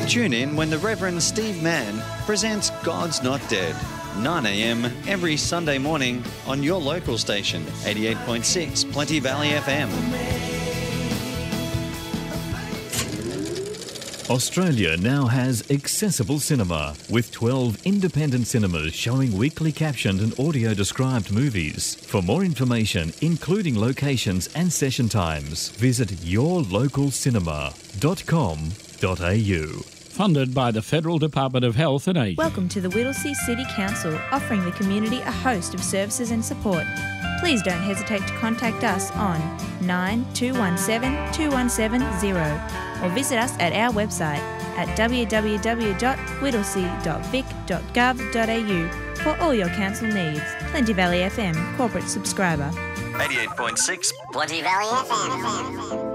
Tune in when the Reverend Steve Mann presents God's Not Dead, 9 a.m. every Sunday morning on your local station, 88.6 Plenty Valley FM. Australia now has accessible cinema, with 12 independent cinemas showing weekly captioned and audio-described movies. For more information, including locations and session times, visit yourlocalcinema.com.au. Funded by the Federal Department of Health and Ageing. Welcome to the Whittlesea City Council, offering the community a host of services and support. Please don't hesitate to contact us on 9217 2170 or visit us at our website at www.whittlesea.vic.gov.au for all your council needs. Plenty Valley FM, corporate subscriber. 88.6 Plenty Valley FM.